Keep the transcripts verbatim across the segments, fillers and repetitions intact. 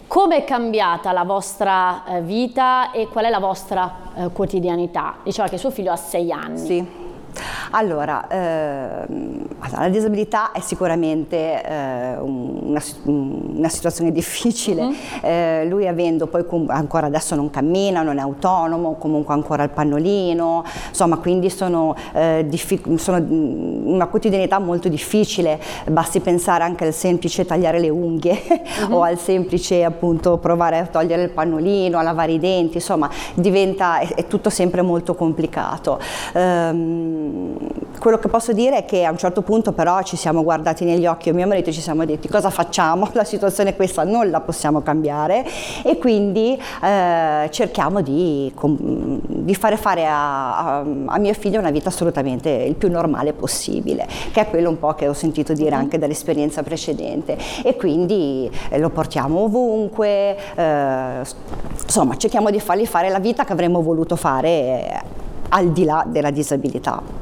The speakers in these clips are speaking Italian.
Come è cambiata la vostra eh, vita e qual è la vostra eh, quotidianità? Diceva che suo figlio ha sei anni. Sì. Allora, ehm, la disabilità è sicuramente eh, una, una situazione difficile. Mm-hmm. eh, lui avendo poi ancora adesso non cammina, non è autonomo, comunque ancora il pannolino, insomma, quindi sono, eh, sono una quotidianità molto difficile. Basti pensare anche al semplice tagliare le unghie mm-hmm. o al semplice appunto provare a togliere il pannolino, a lavare i denti, insomma diventa, è, è tutto sempre molto complicato. Ehm, Quello che posso dire è che a un certo punto però ci siamo guardati negli occhi, io e mio marito, e ci siamo detti cosa facciamo, la situazione questa non la possiamo cambiare, e quindi eh, cerchiamo di, di fare fare a, a, a mio figlio una vita assolutamente il più normale possibile, che è quello un po' che ho sentito dire anche dall'esperienza precedente, e quindi eh, lo portiamo ovunque, eh, insomma cerchiamo di fargli fare la vita che avremmo voluto fare eh, al di là della disabilità.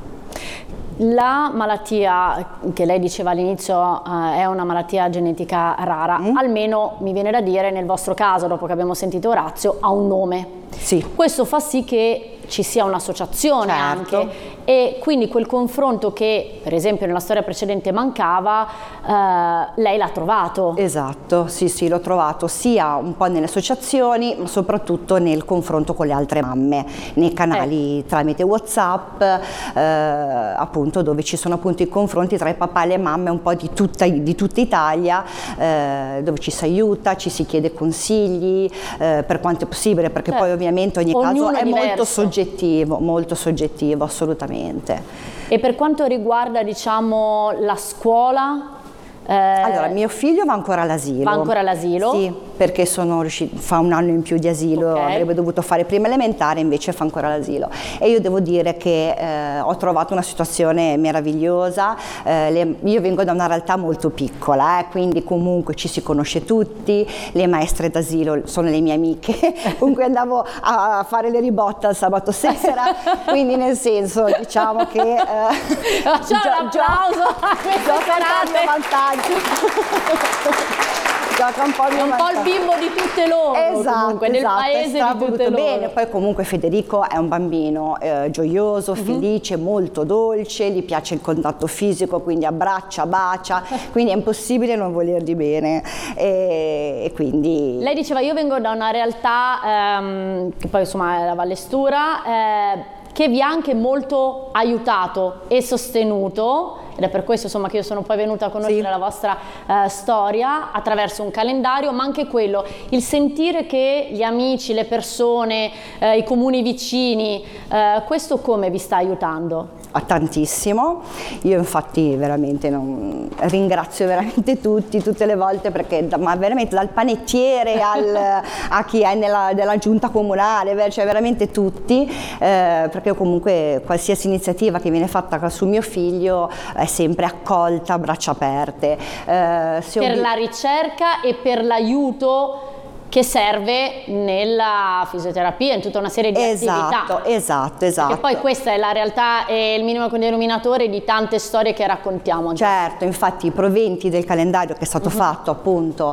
La malattia che lei diceva all'inizio eh, è una malattia genetica rara, mm. almeno mi viene da dire nel vostro caso, dopo che abbiamo sentito Orazio, ha un nome. Sì. Questo fa sì che ci sia un'associazione, certo. anche, e quindi quel confronto che per esempio nella storia precedente mancava, eh, lei l'ha trovato. Esatto, sì sì, l'ho trovato sia un po' nelle associazioni, ma soprattutto nel confronto con le altre mamme, nei canali eh. tramite WhatsApp, eh, appunto, dove ci sono appunto i confronti tra i papà e le mamme un po' di tutta, di tutta Italia, eh, dove ci si aiuta, ci si chiede consigli, eh, per quanto è possibile, perché certo. poi ovviamente ogni Ognuno caso è, è molto soggettivo. Soggettivo, molto soggettivo, assolutamente. E per quanto riguarda, diciamo, la scuola? Eh, allora, mio figlio va ancora all'asilo. Va ancora all'asilo? Sì, perché sono riuscito, fa un anno in più di asilo, okay. avrebbe dovuto fare prima elementare, invece fa ancora l'asilo. E io devo dire che eh, ho trovato una situazione meravigliosa. Eh, le, io vengo da una realtà molto piccola, eh, quindi comunque ci si conosce tutti, le maestre d'asilo sono le mie amiche, comunque andavo a fare le ribotte al sabato sera, quindi nel senso, diciamo che eh, facciamo un applauso a queste serate. Vantaggio. Gioca un po', è un po' il bimbo di tutte loro, esatto, comunque, del esatto, paese di tutte loro. Bene. Poi comunque Federico è un bambino eh, gioioso, uh-huh. felice, molto dolce, gli piace il contatto fisico, quindi abbraccia, bacia, quindi è impossibile non volergli bene, e, e quindi... Lei diceva io vengo da una realtà, ehm, che poi insomma è la Vallestura, eh, che vi ha anche molto aiutato e sostenuto, ed è per questo insomma che io sono poi venuta a conoscere sì. la vostra eh, storia attraverso un calendario, ma anche quello, il sentire che gli amici, le persone, eh, i comuni vicini, eh, questo come vi sta aiutando? A tantissimo, io infatti veramente non, ringrazio veramente tutti, tutte le volte, perché da, ma veramente dal panettiere al, a chi è nella, nella giunta comunale, cioè veramente tutti, eh, perché comunque qualsiasi iniziativa che viene fatta su mio figlio è sempre accolta a braccia aperte. Eh, per la ricerca e per l'aiuto che serve nella fisioterapia, in tutta una serie di esatto, attività. Esatto, esatto. E poi questa è la realtà e il minimo denominatore di tante storie che raccontiamo. Certo, infatti i proventi del calendario che è stato uh-huh. fatto appunto,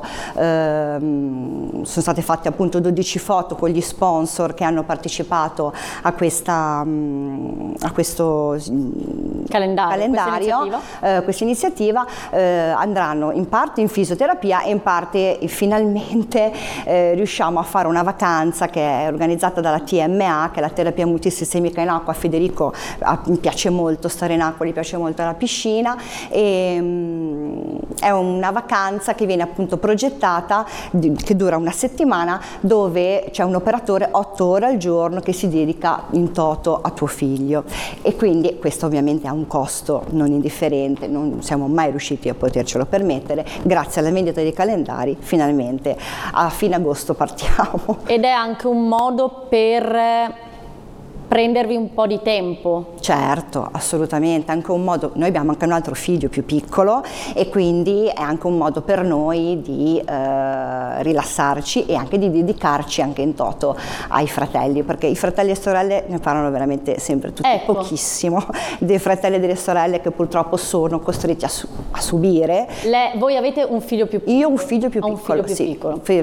ehm, sono state fatte appunto dodici foto con gli sponsor che hanno partecipato a, questa, a questo calendario, calendario questa iniziativa, eh, questa iniziativa eh, andranno in parte in fisioterapia e in parte eh, finalmente Eh, riusciamo a fare una vacanza che è organizzata dalla T M A, che è la terapia multisistemica in acqua. A Federico a, mi piace molto stare in acqua, gli piace molto la piscina, e mh, è una vacanza che viene appunto progettata, di, che dura una settimana, dove c'è un operatore otto ore al giorno che si dedica in toto a tuo figlio, e quindi questo ovviamente ha un costo non indifferente, non siamo mai riusciti a potercelo permettere. Grazie alla vendita dei calendari finalmente a fine agosto partiamo. Ed è anche un modo per prendervi un po' di tempo. Certo, assolutamente, anche un modo, noi abbiamo anche un altro figlio più piccolo, e quindi è anche un modo per noi di eh, rilassarci e anche di dedicarci anche in toto ai fratelli, perché i fratelli e sorelle ne parlano veramente sempre tutti ecco. pochissimo, dei fratelli e delle sorelle che purtroppo sono costretti a, su a subire. Le, voi avete un figlio più piccolo? Io un figlio più Ho piccolo, un figlio più sì. piccolo.